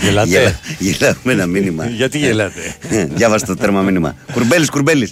Γελάτε. Γελάμε ένα μήνυμα. Γιατί γελάτε? Διάβασε το τέρμα μήνυμα. Κουρμπέλης.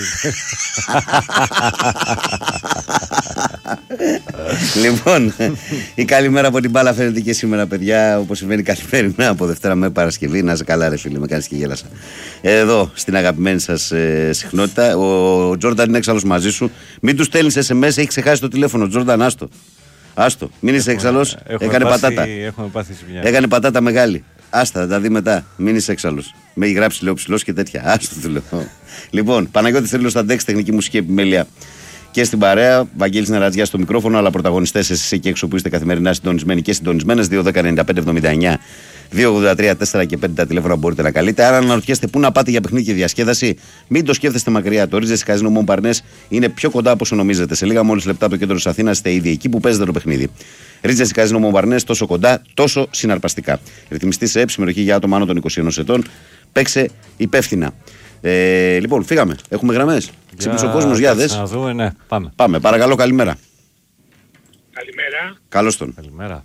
Λοιπόν, η καλημέρα από την μπάλα φαίνεται και σήμερα, παιδιά, όπως συμβαίνει καθημερινά από Δευτέρα με Παρασκευή. Να είσαι καλά, ρε φίλε, με κάνεις και γέλασα. Εδώ, στην αγαπημένη σας συχνότητα. Ο Τζόρνταν είναι έξαλλος μαζί σου. Μην του στέλνεις SMS, έχει ξεχάσει το τηλέφωνο. Τζόρνταν, άστο. Μην είσαι έξαλλος. Έκανε πατάτα. Έκανε πατάτα μεγάλη. Άστα, θα τα δει μετά. Μην είσαι έξαλλος. Με έχει γράψει, λέω, ψηλός και τέτοια. Άστο, του λέω. Λοιπόν, Παναγιώτη Θρύλος στα ντεξ, τεχνική μουσική επιμέλεια και στην παρέα. Βαγγέλης Νερατζιάς στο μικρόφωνο, αλλά πρωταγωνιστές εσείς εκεί έξω που είστε καθημερινά συντονισμένοι και συντονισμένες. 2-10-95-79, 2-83, 4 και 5 τα τηλέφωνα μπορείτε να καλείτε. Άρα, αναρωτιέστε πού να πάτε για παιχνίδι και διασκέδαση, μην το σκέφτεστε μακριά. Το Ρίζες Καζίνο Μομπαρνές είναι πιο κοντά από όσο νομίζετε. Σε λίγα μόλις λεπτά από το κέντρο της Αθήνας είστε ήδη εκεί που παίζετε το παιχνίδι. Ρίζες Καζίνο Μομπαρνές, τόσο κοντά, τόσο συναρπαστικά. Ρυθμιστή σε συμμετοχή για άτομα άνω των 21 ετών. Παίξε υπεύθυνα. Λοιπόν, φύγαμε. Έχουμε γραμμές. Ξύπνησε ο κόσμος, για δες. Να δούμε, ναι. Πάμε. Παρακαλώ, καλημέρα. Καλημέρα. Καλώς τον. Καλημέρα.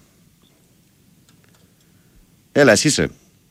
Έλα, εσύ είσαι.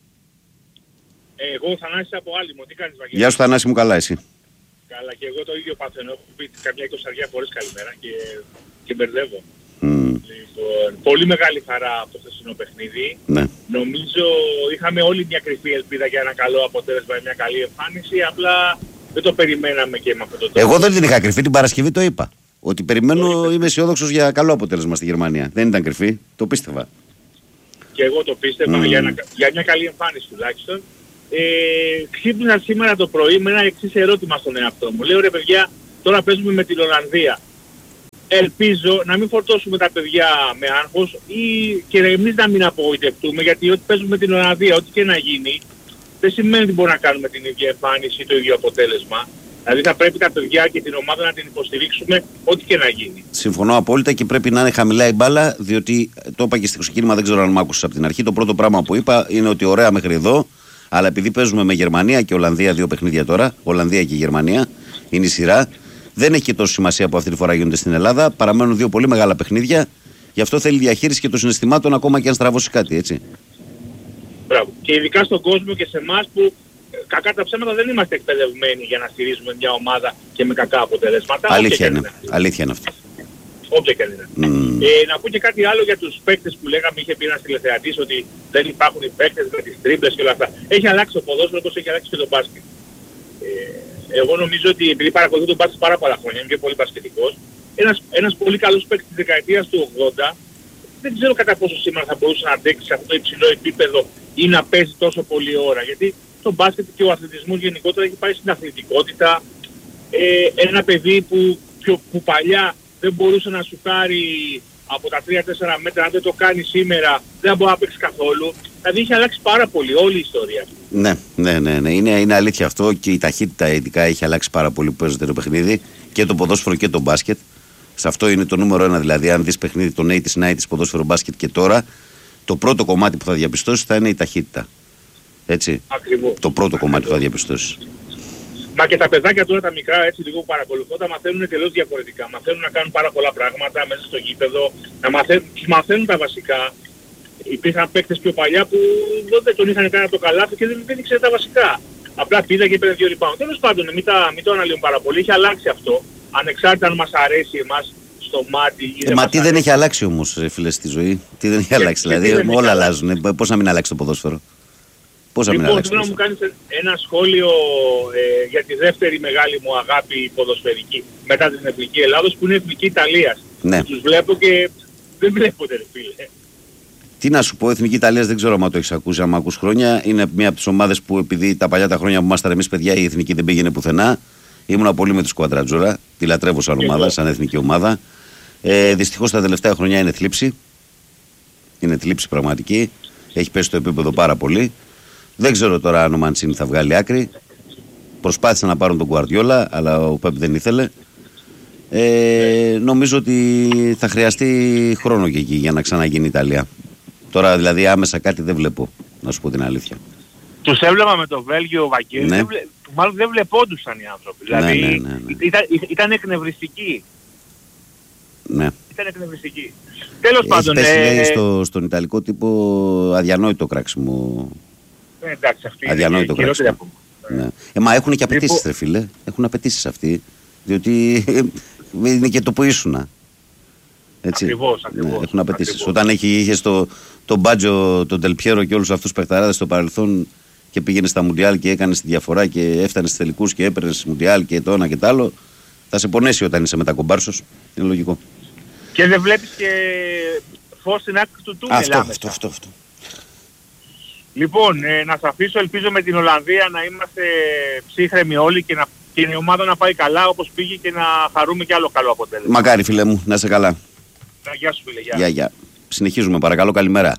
Εγώ Θανάσης από Άλυμο. Τι κάνεις, Βαγγέλη? Γεια σου, Θανάση μου, καλά, εσύ. Καλά, και εγώ το ίδιο παθαίνω. Έχω πει καμιά 20 φορές καλημέρα και μπερδεύω. Λοιπόν, πολύ μεγάλη χαρά από το χθεσινό παιχνίδι. Ναι. Νομίζω είχαμε όλοι μια κρυφή ελπίδα για ένα καλό αποτέλεσμα, μια καλή εμφάνιση. Απλά δεν το περιμέναμε και με αυτό το τρόπο. Εγώ δεν την είχα κρυφή, την Παρασκευή το είπα. Ότι περιμένω, είμαι αισιόδοξος για καλό αποτέλεσμα στη Γερμανία. Δεν ήταν κρυφή, το πίστευα. Και εγώ το πίστευα για μια καλή εμφάνιση τουλάχιστον. Ξύπνησα σήμερα το πρωί με ένα εξής ερώτημα στον εαυτό μου. Λέω, ρε παιδιά, τώρα παίζουμε με την Ολλανδία. Ελπίζω να μην φορτώσουμε τα παιδιά με άγχος και εμείς να μην απογοητευτούμε, γιατί ό,τι παίζουμε με την Ολλανδία, ό,τι και να γίνει, δεν σημαίνει ότι μπορούμε να κάνουμε την ίδια εμφάνιση ή το ίδιο αποτέλεσμα. Δηλαδή θα πρέπει τα παιδιά και την ομάδα να την υποστηρίξουμε ό,τι και να γίνει. Συμφωνώ απόλυτα και πρέπει να είναι χαμηλά η μπάλα, διότι το είπα και στο ξεκίνημα, δεν ξέρω αν μ' άκουσες από την αρχή. Το πρώτο πράγμα που είπα είναι ότι ωραία μέχρι εδώ, αλλά επειδή παίζουμε με Γερμανία και Ολλανδία, δύο παιχνίδια τώρα, Ολλανδία και Γερμανία, είναι η σειρά. Δεν έχει και τόσο σημασία που αυτή τη φορά γίνονται στην Ελλάδα. Παραμένουν δύο πολύ μεγάλα παιχνίδια. Γι' αυτό θέλει διαχείριση και των συναισθημάτων, ακόμα και αν στραβώσει κάτι, έτσι. Μπράβο. Και ειδικά στον κόσμο και σε εμάς που κακά τα ψέματα δεν είμαστε εκπαιδευμένοι για να στηρίζουμε μια ομάδα και με κακά αποτελέσματα. Αλήθεια είναι. Αλήθεια είναι αυτό. Όποια και είναι. Να πω και κάτι άλλο για τους παίκτες που λέγαμε, είχε πει ένας τηλεθεατής ότι δεν υπάρχουν οι παίκτες με τις τρίπλες και όλα αυτά. Έχει αλλάξει το ποδόσφαιρο όπως έχει αλλάξει και το μπάσκετ. Εγώ νομίζω ότι επειδή παρακολουθώ τον μπάσκετ πάρα πολλά χρόνια, είμαι και πολύ μπασκετικός, ένας πολύ καλός παίκτης της δεκαετίας του 80, δεν ξέρω κατά πόσο σήμερα θα μπορούσε να αντέξει σε αυτό το υψηλό επίπεδο ή να παίζει τόσο πολλή ώρα. Γιατί το μπάσκετ και ο αθλητισμός γενικότερα έχει πάει στην αθλητικότητα. Ένα παιδί που παλιά δεν μπορούσε να σουτάρει από τα 3-4 μέτρα, αν δεν το κάνει σήμερα δεν μπορεί να παίξει καθόλου. Δηλαδή έχει αλλάξει πάρα πολύ όλη η ιστορία. Ναι. Είναι αλήθεια αυτό και η ταχύτητα ειδικά έχει αλλάξει πάρα πολύ που παίζεται το παιχνίδι και το ποδόσφαιρο και το μπάσκετ. Σε αυτό είναι το νούμερο ένα. Δηλαδή, αν δεις παιχνίδι των 80's, 90's ποδόσφαιρο μπάσκετ και τώρα, το πρώτο κομμάτι που θα διαπιστώσεις θα είναι η ταχύτητα. Έτσι. Ακριβώς. Το πρώτο κομμάτι που θα διαπιστώσεις. Μα και τα παιδάκια τώρα τα μικρά, έτσι λίγο που παρακολουθώ, τα μαθαίνουν τελείως διαφορετικά. Μαθαίνουν να κάνουν πάρα πολλά πράγματα μέσα στο γήπεδο, μαθαίνουν τα βασικά. Υπήρχαν παίκτες πιο παλιά που δεν τον είχαν κάνει από το καλάθι και δεν ήξερε τα βασικά. Απλά πήδα και πήρε 2 rebound. Τέλος πάντων, μην το αναλύουμε πάρα πολύ. Έχει αλλάξει αυτό. Ανεξάρτητα αν μας αρέσει εμάς στο μάτι. Μα τι δεν έχει αλλάξει όμως, φίλε, στη ζωή. Τι δεν έχει αλλάξει. Δηλαδή, όλα αλλάζουν. Πώς να μην αλλάξει το ποδόσφαιρο. Λοιπόν, θέλω να μου κάνεις ένα σχόλιο για τη δεύτερη μεγάλη μου αγάπη ποδοσφαιρική μετά την Εθνική Ελλάδος, που είναι η Εθνική Ιταλίας. Ναι. Τους βλέπω και δεν βλέπονται, ρε φίλε. Τι να σου πω, Εθνική Ιταλίας δεν ξέρω αν το έχεις ακούσει, αν ακούς χρόνια. Είναι μια από τις ομάδες που επειδή τα παλιά τα χρόνια που ήμασταν εμείς παιδιά η Εθνική δεν πήγαινε πουθενά. Ήμουνα πολύ με τη Σκουαντρατζόρα, τη λατρεύω σαν ομάδα, σαν εθνική ομάδα. Δυστυχώς τα τελευταία χρόνια είναι θλίψη. Είναι θλίψη πραγματική. Έχει πέσει το επίπεδο πάρα πολύ. Δεν ξέρω τώρα αν ο Μαντσίνι θα βγάλει άκρη. Προσπάθησαν να πάρουν τον Γκουαρδιόλα, αλλά ο Πεπ δεν ήθελε. Νομίζω ότι θα χρειαστεί χρόνο και εκεί για να ξαναγίνει η Ιταλία. Τώρα δηλαδή άμεσα κάτι δεν βλέπω, να σου πω την αλήθεια. Τους έβλεπα με το Βέλγιο, Βαγγέλη, ναι. Μάλλον δεν βλεπόντουσαν οι άνθρωποι. Δηλαδή ήταν εκνευριστικοί. Ναι. ήταν εκνευριστική. Τέλος πάντων. Λέει στον Ιταλικό τύπο αδιανόητο κράξιμο. Εντάξει, αυτή αδιανόητο κράξιμο. Ναι. Μα έχουν και απαιτήσεις, ρε φίλε. Έχουν απαιτήσεις αυτοί. Διότι είναι και το που ήσουνα. Έτσι. Ακριβώς. Ναι, έχουν απαιτήσεις. Όταν είχε τον Μπάτζο, τον Τελπιέρο και όλους αυτούς τους παιχταράδες στο παρελθόν και πήγαινε στα Μουντιάλ και έκανε τη διαφορά και έφτανε στους τελικούς και έπαιρνε Μουντιάλ και το ένα και το άλλο, θα σε πονέσει όταν είσαι μετακομπάρσος. Είναι λογικό. Και δεν βλέπεις και φως στην άκρη του τούνελ. Αυτό. Λοιπόν, να σας αφήσω, ελπίζω με την Ολλανδία να είμαστε ψύχρεμοι όλοι και η ομάδα να πάει καλά όπως πήγε και να χαρούμε κι άλλο καλό αποτέλεσμα. Μακάρι, φίλε μου, να είσαι καλά. Γεια σου, φίλε. Γεια. Συνεχίζουμε, παρακαλώ, καλημέρα.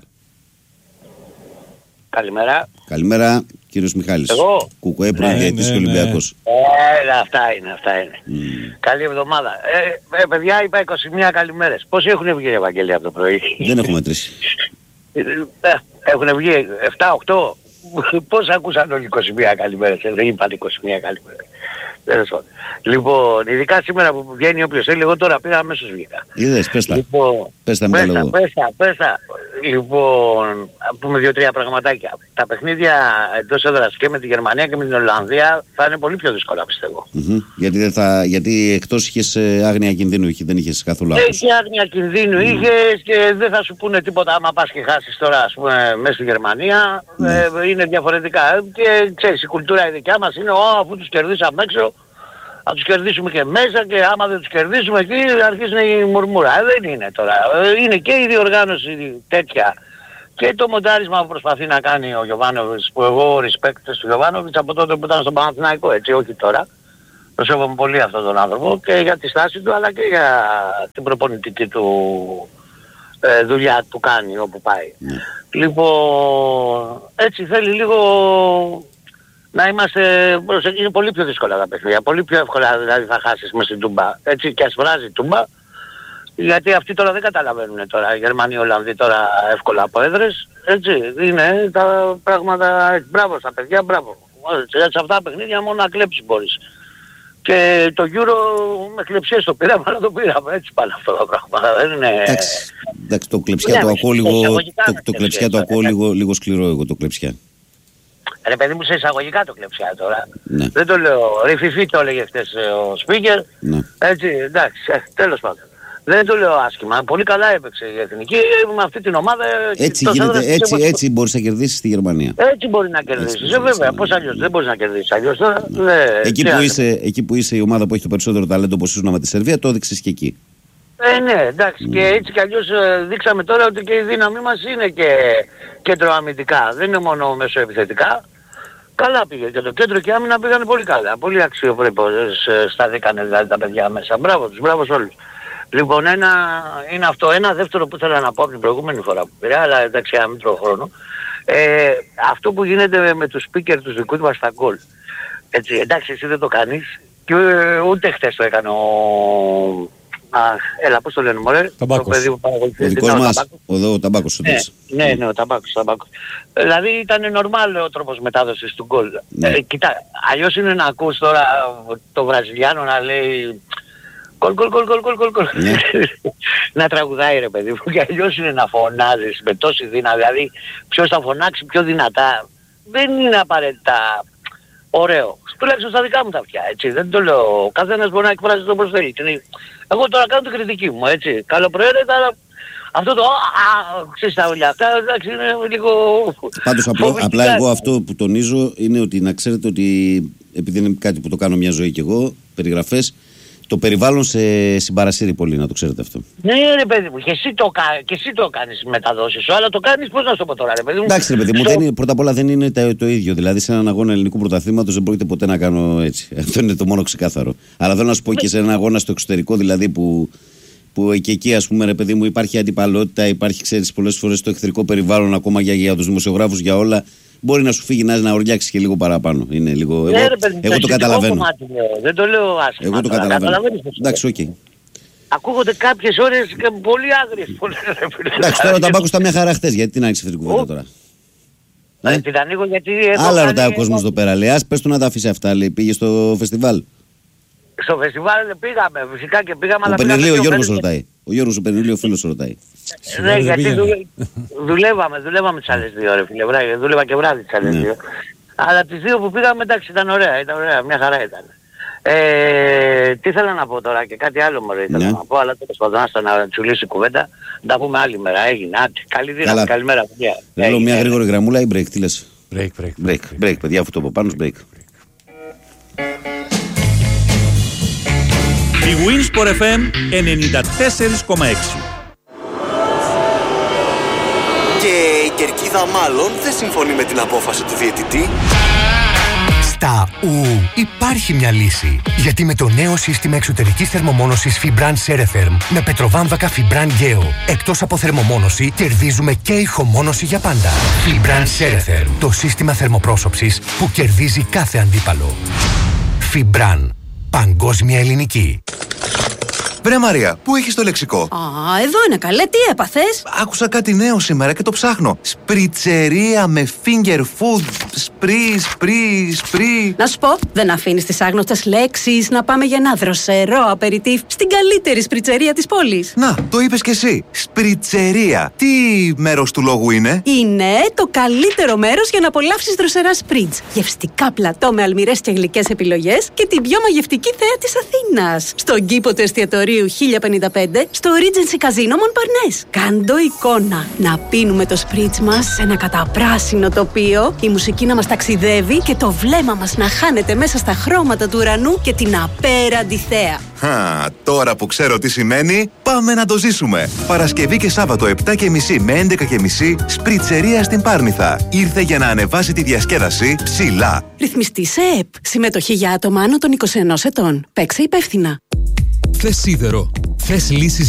Καλημέρα, κύριος Μιχάλης. Εγώ. Κουκουέ, προηγητής και Ολυμπιακός. Αυτά είναι. Καλή εβδομάδα. Παιδιά, είπα 21 καλημέρες. Πόσοι έχουν βγει, Ευαγγέλη, από το πρωί? Δεν έχουμε μετρήσει. Έχουν βγει 7-8. Πώς ακούσαν όλοι 21 καλημέρες? Δεν είπαν 21 καλημέρες. Λοιπόν, ειδικά σήμερα που βγαίνει όποιος θέλει, εγώ τώρα πήγα αμέσως βγήκα. Είδες, πες τα. Λοιπόν, πες τα. Λοιπόν, πούμε 2-3 πραγματάκια. Τα παιχνίδια εντός έδρας και με τη Γερμανία και με την Ολλανδία θα είναι πολύ πιο δύσκολα, πιστεύω. Γιατί εκτός είχες άγνοια κινδύνου, δεν είχες καθόλου άγχος. Έχει άγνοια κινδύνου είχες και δεν θα σου πούνε τίποτα άμα πας και χάσεις τώρα, ας πούμε, μέσα στη Γερμανία. Είναι διαφορετικά. Και ξέρεις, η κουλτούρα η δικιά μας είναι, αφού τους κερδίσαμε έξω, να τους κερδίσουμε και μέσα και άμα δεν τους κερδίσουμε εκεί αρχίζουν η μουρμούρα. Δεν είναι τώρα. Είναι και η διοργάνωση τέτοια και το μοντάρισμα που προσπαθεί να κάνει ο Γιωβάνοβιτς, που εγώ respect του Γιωβάνοβιτς από τότε που ήταν στον Παναθηναϊκό, έτσι, όχι τώρα. Προσέχομαι πολύ αυτόν τον άνθρωπο και για τη στάση του αλλά και για την προπονητική του δουλειά που κάνει όπου πάει. Λοιπόν, έτσι θέλει λίγο να είμαστε προσεκτικοί. Είναι πολύ πιο δύσκολα τα παιχνίδια. Πολύ πιο εύκολα δηλαδή θα χάσεις μες στην Τούμπα. Έτσι και ας βράζει Τούμπα. Γιατί αυτοί τώρα δεν καταλαβαίνουν τώρα. Οι Γερμανοί, οι Ολλανδοί τώρα εύκολα από έδρες. Έτσι είναι τα πράγματα. Μπράβο στα παιδιά, μπράβο. Σε αυτά τα παιχνίδια μόνο να κλέψεις μπορείς. Και το Euro με κλεψίες το πήραμε, αλλά το πήραμε. Έτσι πάνε αυτά τα πράγματα. Δεν είναι... Εντάξει, το κλεψιά το ακούω λίγο σκληρό εγώ το κλεψιά. Ρε παιδί μου, σε εισαγωγικά το κλεψιά τώρα. Ναι. Δεν το λέω. Ρηφιφί το έλεγε χθες ο Σπίγκερ. Ναι. Έτσι, εντάξει, τέλος πάντων. Δεν το λέω άσχημα. Πολύ καλά έπαιξε η Εθνική με αυτή την ομάδα. Έτσι μπορείς να κερδίσεις τη Γερμανία. Έτσι μπορεί να κερδίσεις. Βέβαια, πώς αλλιώς δεν μπορείς να κερδίσεις. Αλλιώς τώρα. Εκεί που είσαι η ομάδα που έχει το περισσότερο ταλέντο όπως ήσουν με τη Σερβία, το έδειξες και εκεί. Ναι, εντάξει. Και έτσι κι αλλιώς δείξαμε τώρα ότι και η δύναμή μας είναι και κεντροαμυντικά. Δεν είναι μόνο μεσοεπιθετικά. Καλά πήγε και το κέντρο και άμυνα πήγανε πολύ καλά. Πολύ αξιοπρεπώς σταθήκανε δηλαδή τα παιδιά μέσα. Μπράβο τους, μπράβο σε όλους. Λοιπόν, είναι αυτό. Ένα δεύτερο που ήθελα να πω από την προηγούμενη φορά που πήρα, αλλά εντάξει, να μην τρώω χρόνο. Αυτό που γίνεται με τους speaker τους δικούς μας στα γκολ. Έτσι, εντάξει, εσύ δεν το κάνεις και ούτε χθες το έκανε έλα, πώς το λένε μωρέ, το παιδί που παρακολουθεί. Ο δικός μας, ο Ταμπάκος. Ναι, ο Ταμπάκος. Δηλαδή ήταν νορμάλ ο τρόπος μετάδοσης του γκολ. Κοίτα, αλλιώς είναι να ακούς τώρα το Βραζιλιάνο να λέει γκολ. Να τραγουδάει ρε παιδί μου, και αλλιώς είναι να φωνάζεις με τόση δύναμη. Δηλαδή ποιος θα φωνάξει πιο δυνατά δεν είναι απαραίτητα ωραίο. Τουλάχιστον στα δικά μου τα αυτιά, έτσι. Δεν το λέω. Ο καθένας μπορεί να εκφράζει το όπως θέλει. Εγώ τώρα κάνω την κριτική μου, έτσι. Καλοπροαίρετα, αλλά αυτό το ξέρεις τα όλα αυτά, εντάξει, είναι λίγο... Πάντως απλά εγώ αυτό που τονίζω είναι ότι να ξέρετε ότι, επειδή είναι κάτι που το κάνω μια ζωή κι εγώ, περιγραφές, το περιβάλλον σε συμπαρασύρει πολύ, να το ξέρετε αυτό. Ναι ρε παιδί μου, και εσύ το κάνεις μεταδόσεις σου, αλλά το κάνεις, πώς να σου το πω τώρα ρε παιδί μου. Εντάξει ρε παιδί μου, πρώτα απ' όλα δεν είναι το ίδιο. Δηλαδή σε έναν αγώνα ελληνικού πρωταθλήματος δεν πρόκειται ποτέ να κάνω έτσι. Αυτό είναι το μόνο ξεκάθαρο. Αλλά θέλω να σου πω και σε έναν αγώνα στο εξωτερικό, δηλαδή που και εκεί ας πούμε ρε παιδί μου υπάρχει αντιπαλότητα, υπάρχει ξέρεις πολλές φορές το εχθρικό περιβάλλον ακόμα για τους δημοσιογράφους, για όλα. Μπορεί να σου φύγει να ορλιάξει και λίγο παραπάνω. Είναι λίγο... εγώ το καταλαβαίνω. Δεν το λέω άσχημα. Εγώ το καταλαβαίνω. Εντάξει, οκ. Ακούγονται κάποιες ώρες και πολύ άγριες. Εντάξει, τώρα ο Ταμπάκος ήταν μια χαρά χτες. Γιατί την άρχισε αυτή την κουβέντα τώρα? Την ανοίγω γιατί... Άλλα ρωτάει ο κόσμος εδώ πέρα. Λέει, πες του να τα αφήσει αυτά. Λέει, πήγε στο φεστιβάλ. Στο φεστιβάλ πήγαμε, φυσικά και πήγαμε. Ο Πενελή, ο Γιώργος ρωτάει. Ο Γιώργος ο Περνούλη, ο φίλος ρωτάει. Ναι, γιατί δουλεύαμε τις άλλες 2 ρε φίλε, δούλευα και βράδυ τις άλλες 2. Αλλά τις 2 που πήγαμε, εντάξει, ήταν ωραία, μια χαρά ήταν. Τι ήθελα να πω τώρα και κάτι άλλο μωρέ ήθελα να πω, αλλά τέλος πάντων άστα να τσουλήσει η κουβέντα, να τα πούμε άλλη μέρα, έγινε, καλή δύναμη, καλημέρα παιδιά. Θέλω μια γρήγορη γραμμούλα ή break, τι λες? Break, παιδιά, αυτό από πάνω, break. Η Winsport FM 94,6. Και η κερκίδα μάλλον δεν συμφωνεί με την απόφαση του διαιτητή. Στα υπάρχει μια λύση. Γιατί με το νέο σύστημα εξωτερικής θερμομόνωσης Fibran Ceretherm με πετροβάμβακα Fibran Geo, εκτός από θερμομόνωση, κερδίζουμε και ηχομόνωση για πάντα. Fibran Ceretherm, το σύστημα θερμοπρόσωψης που κερδίζει κάθε αντίπαλο. Fibran, παγκόσμια ελληνική. Βρε Μαρία, πού έχεις το λεξικό? Εδώ είναι καλέ, τι έπαθες? Άκουσα κάτι νέο σήμερα και το ψάχνω. Σπριτσερία με finger food. Σπρί. Να σου πω, δεν αφήνεις τις άγνωστες λέξεις να πάμε για ένα δροσερό απεριτίφ στην καλύτερη σπριτσερία της πόλης. Να, το είπες κι εσύ. Σπριτσερία. Τι μέρος του λόγου είναι? Είναι το καλύτερο μέρος για να απολαύσεις δροσερά σπριτς. Γευστικά πλατό με αλμυρές και γλυκές επιλογές και την πιο μαγευτική θέα της Αθήνας. Στον κήπο του εστιατορίου 1055 στο Regency Casino Montparnasse. Κάντο εικόνα. Να πίνουμε το σπριτς μας σε ένα καταπράσινο τοπίο, η μουσική να μας ταξιδεύει και το βλέμμα μας να χάνεται μέσα στα χρώματα του ουρανού και την απέραντη θέα. Τώρα που ξέρω τι σημαίνει, πάμε να το ζήσουμε. Παρασκευή και Σάββατο 7.30 με 11.30 σπριτσερία στην Πάρνηθα. Ήρθε για να ανεβάσει τη διασκέδαση ψηλά. Ρυθμιστή σε ΕΠ. Συμμετοχή για άτομα άνω των 21 ετών. Παίξε υπεύθυνα. Θες σίδερο. Θες λύσεις